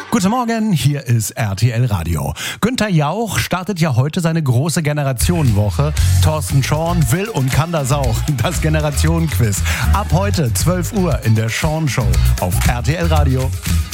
Guten Morgen, hier ist RTL Radio. Günther Jauch startet ja heute seine große Generationenwoche. Thorsten Schorn will und kann das auch. Das Generationenquiz. Ab heute 12 Uhr in der Schorn Show auf RTL Radio.